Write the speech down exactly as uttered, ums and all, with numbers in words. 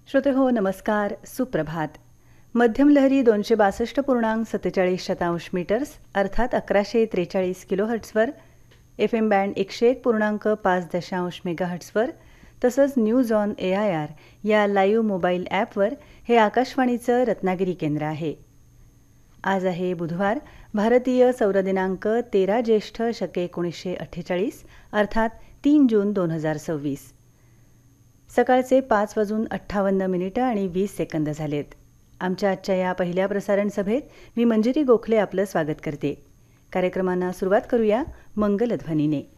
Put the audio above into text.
श्रोते हो नमस्कार, सुप्रभात. मध्यम लहरी दोनशे बासष्ट पूर्णांक सत्तेचाळीस शतांश मीटर्स अर्थात अकराशे त्रेचाळीस किलोहर्ट्सवर, एफ एम बँड एकशे एक पूर्णांक पाच दशांश मेगाहर्ट्सवर तसंच news on A I R या लाईव्ह मोबाईल ॲपवर हे आकाशवाणीचं रत्नागिरी केंद्र आहे. आज आहे बुधवार, भारतीय सौर दिनांक तेरा ज्येष्ठ शके एकोणीसशे अठ्ठेचाळीस अर्थात तीन जून दोन हजार सव्वीस. सकाळचे पाच वाजून अठ्ठावन्न मिनिटं आणि वीस सेकंद झालेत. आमच्या आजच्या या पहिल्या प्रसारण सभेत मी मंजिरी गोखले आपलं स्वागत करते. कार्यक्रमांना सुरुवात करूया मंगलध्वनीने.